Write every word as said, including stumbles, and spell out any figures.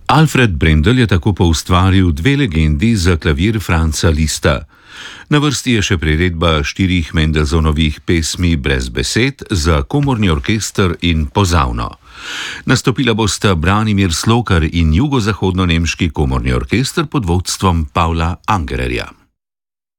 Alfred Brendel je tako poustvaril dve legendi za klavir Franza Liszta. Na vrsti je še priredba štirih Mendelsohnovih pesmi brez besed za komorni orkester in pozavno. Nastopila bosta Branimir Slokar in jugozahodno-nemški komorni orkester pod vodstvom Pavla Angererja.